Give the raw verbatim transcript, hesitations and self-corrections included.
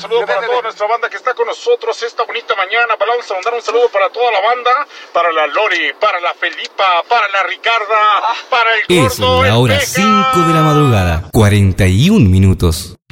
saludo para toda nuestra banda que está con nosotros esta bonita mañana. Vamos a mandar un saludo para toda la banda, para la Lori, para la Felipa, para la Ricarda, para el Es Gordo, la el hora Peca. cinco de la madrugada, cuarenta y un minutos.